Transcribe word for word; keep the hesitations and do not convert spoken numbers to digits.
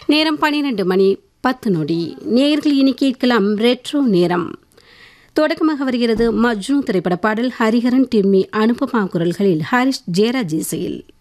நேரம் பன்னிரண்டு மணி பத்து நொடி. நேயர்கள் இனி கேட்கலாம் ரெட்ரோ நேரம். தொடக்கமாக வருகிறது மஜ்னு திரைப்பட பாடல். ஹரிஹரன், டிம்மி, அனுபமா குரல்களில் ஹரிஷ் ஜெயராஜ் இசையில்.